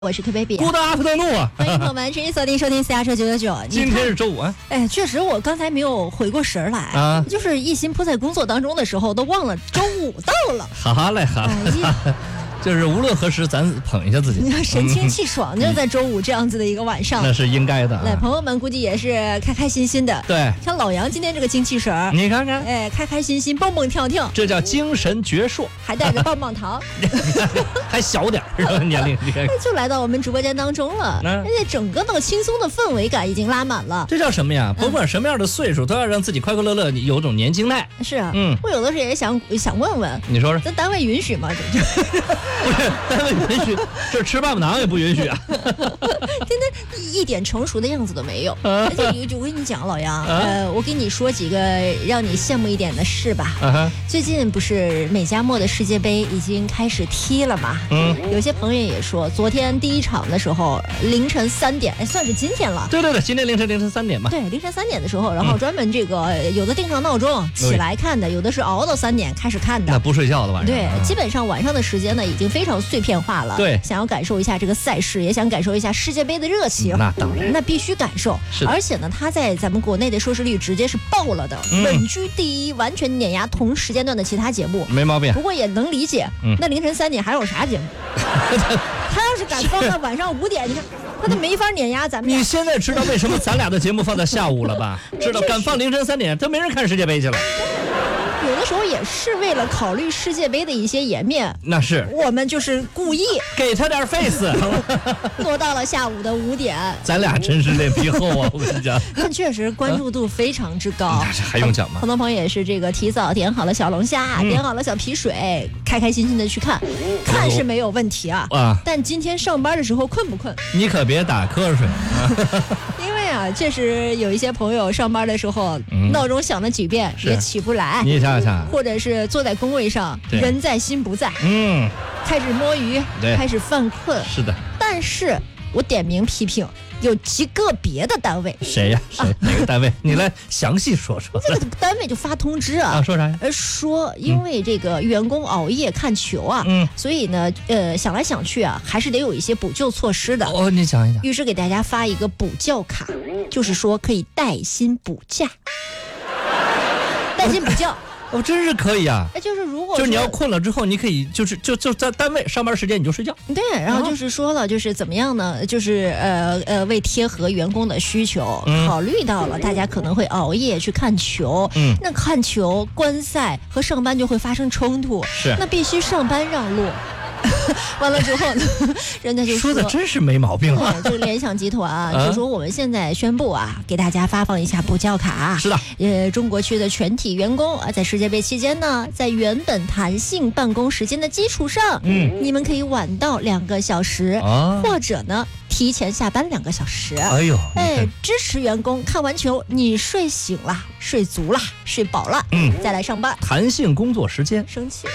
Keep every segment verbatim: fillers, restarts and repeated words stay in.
我是 K baby， Good afternoon 啊！ 欢迎朋友们持续锁定收听私家车九九九。 今天是周五啊！ 哎，确实我刚才没有回过神来啊，就是一心扑在工作当中的时候，都忘了周五到了。 好嘞，好嘞。哎就是无论何时，咱捧一下自己， 神清气爽，就在周五这样子的一个晚上， 那是应该的、啊。 来，朋友们估计也是开开心心的。 对， 像老杨今天这个精气神儿， 你看看， 哎，开开心心，蹦蹦跳跳， 这叫精神矍铄， 还带着棒棒糖， 还小点儿年龄，你看， 就来到我们直播间当中了。而且整个那个轻松的氛围感已经拉满了。 这叫什么呀？甭管什么样的岁数，都要让自己快快乐乐，有种年轻态。 是啊，嗯，我有的时候也想想问问， 你说说， 咱单位允许吗？这就不是单位。允许，这吃棒棒糖也不允许啊！ 真的，一点成熟的样子都没有。而且，我就跟你讲，老杨，呃，我给你说几个让你羡慕一点的事吧。Uh-huh. 最近不是美加墨的世界杯已经开始踢了嘛？嗯，有些朋友也说，昨天第一场的时候凌晨三点，哎，算是今天了。 对对对，今天凌晨凌晨三点嘛。 对，凌晨三点的时候，然后专门这个、嗯、有的定上闹钟起来看的，有的是熬到三点开始看的。 那不睡觉的晚上。 对，嗯、基本上晚上的时间呢，已经非常碎片化了。 对， 想要感受一下这个赛事，也想感受一下世界杯的热情。 那当然， 那必须感受。 是， 而且呢，他在咱们国内的收视率直接是爆了的，嗯、稳居第一，完全碾压同时间段的其他节目。 没毛病。 不过也能理解，嗯、那凌晨三点还有啥节目？他要是敢放到晚上五点，你看他都没法碾压咱们。 你现在知道为什么咱俩的节目放在下午了吧？知道敢放凌晨三点，都没人看世界杯去了。 有的时候也是为了考虑世界杯的一些颜面， 那是我们就是故意给他点 face， 拖到了下午的五点。 咱俩真是脸皮厚啊！我跟你讲， 但确实关注度非常之高， 这还用讲吗？ 很多朋友也是这个提早点好了小龙虾，嗯、点好了小皮水，开开心心的去看，看是没有问题啊。啊！但今天上班的时候困不困？ 你可别打瞌睡， 因为啊，确实有一些朋友上班的时候，嗯、闹钟响了几遍也起不来。 你想想， 或者是坐在工位上，人在心不在， 嗯， 开始摸鱼，开始犯困， 是的。 但是我点名批评，有极个别的单位， 谁呀？谁？啊、哪个单位？你来详细说说。 这个单位就发通知啊， 啊说啥呀？ 呃，说因为这个员工熬夜看球啊，嗯，所以呢，呃，想来想去啊，还是得有一些补救措施的。 哦，你讲一讲。 于是给大家发一个补觉卡，就是说可以带薪补假，带薪补觉。 哦，真是可以啊！ 哎，就是如果就是你要困了之后，你可以就是就就在单位上班时间你就睡觉。 对，然后就是说了，就是怎么样呢？就是呃呃，为贴合员工的需求，嗯、考虑到了大家可能会熬夜去看球，嗯，那看球观赛和上班就会发生冲突， 是， 那必须上班让路。完了之后呢，人家就说的真是没毛病啊！ 就是联想集团啊，就说我们现在宣布啊，给大家发放一下补觉卡。 是的， 呃，中国区的全体员工啊，在世界杯期间呢，在原本弹性办公时间的基础上，嗯，你们可以晚到两个小时，啊、或者呢提前下班两个小时。 哎呦， 哎，支持员工看完球，你睡醒了，睡足了，睡饱了，嗯，再来上班。 弹性工作时间， 生气。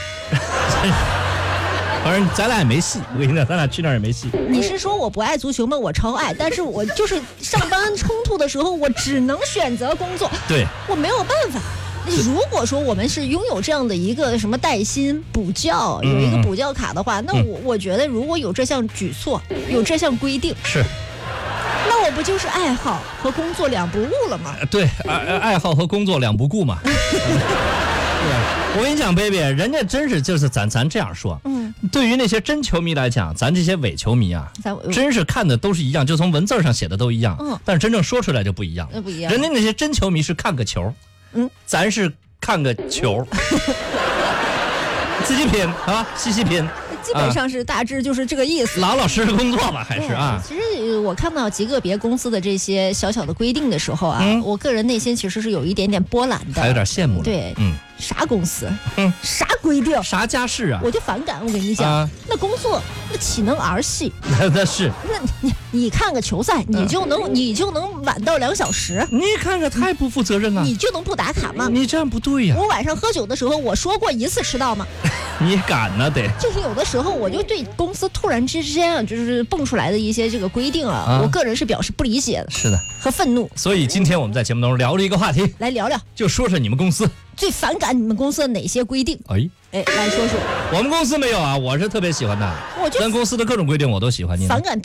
反正咱俩也没戏，我跟你讲，咱俩去那儿也没戏。 你是说我不爱足球吗？我超爱，但是我就是上班冲突的时候，我只能选择工作。 对， 我没有办法。如果说我们是拥有这样的一个什么带薪补觉，有一个补觉卡的话，那我我觉得如果有这项举措，有这项规定， 是， 那我不就是爱好和工作两不误了吗？ 对，爱爱好和工作两不顾嘛。我跟你讲 ，baby， 人家真是就是咱咱这样说，嗯，对于那些真球迷来讲，咱这些伪球迷啊，真是看的都是一样，就从文字上写的都一样，嗯，但是真正说出来就不一样， 那不一样。 人家那些真球迷是看个球，嗯，咱是看个球，自己品啊，细细品。 基本上是大致就是这个意思， 老老实实工作吧，还是啊。 其实我看到极个别公司的这些小小的规定的时候啊，嗯、我个人内心其实是有一点点波澜的， 还有点羡慕了。 对，嗯，啥公司，嗯，啥规定， 啥家事啊， 我就反感。我跟你讲，啊、那工作那岂能儿戏？ 那那是， 那你你看个球赛，你就能、嗯、你就能晚到两小时？ 你看看太不负责任了， 你就能不打卡吗？ 你这样不对呀、啊。 我晚上喝酒的时候，我说过一次迟到吗？ 你敢呢？得， 就是有的时候我就对公司突然之间啊，就是蹦出来的一些这个规定啊，啊我个人是表示不理解的， 是的， 和愤怒。 所以今天我们在节目当中聊了一个话题， 来聊聊， 就说说你们公司最反感你们公司的哪些规定？哎哎，来说说。 我们公司没有啊，我是特别喜欢的。我就咱公司的各种规定我都喜欢。你反感。